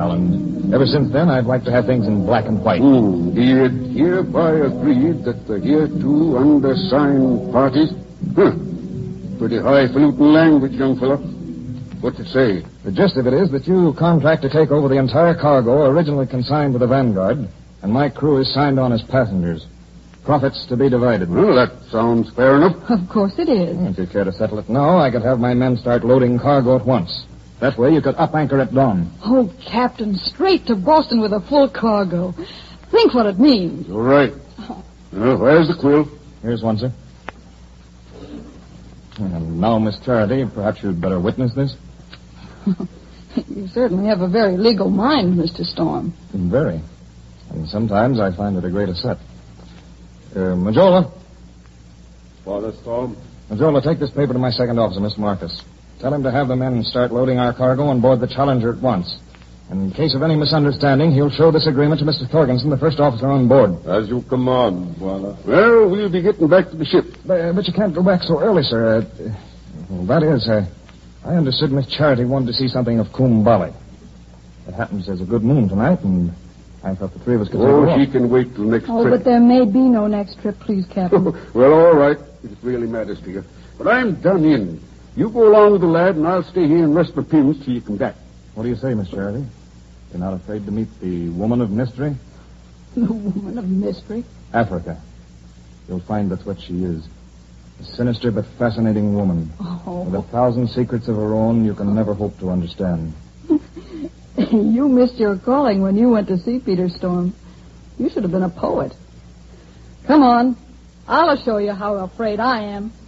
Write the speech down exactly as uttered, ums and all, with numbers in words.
And ever since then, I'd like to have things in black and white. Mm, be it hereby agreed that the hereto undersigned parties... Huh. Pretty highfalutin language, young fellow. What's it say? The gist of it is that you contract to take over the entire cargo originally consigned to the Vanguard, and my crew is signed on as passengers. Profits to be divided. Well, that sounds fair enough. Of course it is. If you care to settle it now, I could have my men start loading cargo at once. That way you could up anchor at dawn. Oh, Captain, straight to Boston with a full cargo. Think what it means. All right. Well, where's the quill? Here's one, sir. And now, Miss Charity, perhaps you'd better witness this. You certainly have a very legal mind, Mister Storm. Very. And sometimes I find it a great asset. Uh, Majola. Father Storm. Majola, take this paper to my second officer, Mister Marcus. Tell him to have the men start loading our cargo on board the Challenger at once. And in case of any misunderstanding, he'll show this agreement to Mister Thorgensen, the first officer on board. As you command, Father. Well, we'll be getting back to the ship. But, but you can't go back so early, sir. Uh, well, that is, uh, I understood Miss Charity wanted to see something of Kumbali. It happens there's a good moon tonight, and I thought the three of us could take a Oh, walk. she can wait till next Oh, trip. but there may be no next trip, please, Captain. Well, all right, if it really matters to you. But I'm done in. You go along with the lad, and I'll stay here and rest my pins till you come back. What do you say, Miss Charity? You're not afraid to meet the woman of mystery? The woman of mystery? Africa. You'll find that's what she is. A sinister but fascinating woman. Oh. With a thousand secrets of her own you can never hope to understand. You missed your calling when you went to see Peter Storm. You should have been a poet. Come on. I'll show you how afraid I am.